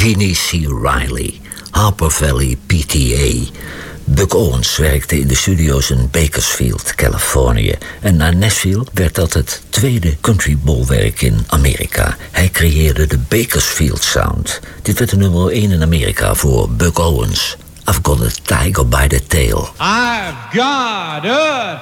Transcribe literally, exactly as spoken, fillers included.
Jeannie C. Riley, Harper Valley P T A. Buck Owens werkte in de studio's in Bakersfield, Californië. En na Nashville werd dat het tweede countrybolwerk in Amerika. Hij creëerde de Bakersfield Sound. Dit werd de nummer één in Amerika voor Buck Owens. I've got a tiger by the tail. I've got a